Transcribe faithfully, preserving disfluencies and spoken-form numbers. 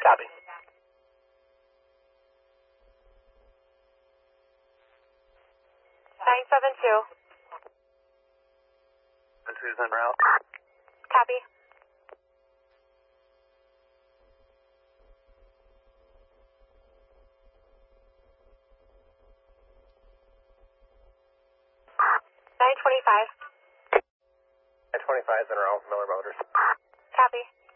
Copy. nine seven two. And Susan route. Copy. nine twenty-five. nine twenty-five is in around Miller Motors. Copy.